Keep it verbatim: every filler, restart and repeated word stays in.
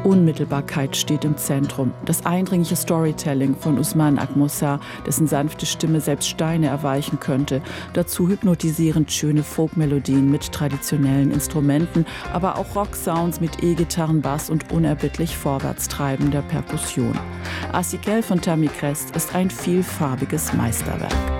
Unmittelbarkeit steht im Zentrum. Das eindringliche Storytelling von Ousmane Akmossa, dessen sanfte Stimme selbst Steine erweichen könnte. Dazu hypnotisierend schöne Folkmelodien mit traditionellen Instrumenten, aber auch Rocksounds mit E-Gitarren, Bass und unerbittlich vorwärtstreibender Perkussion. Asikel von Tammy Crest ist ein vielfarbiges Meisterwerk.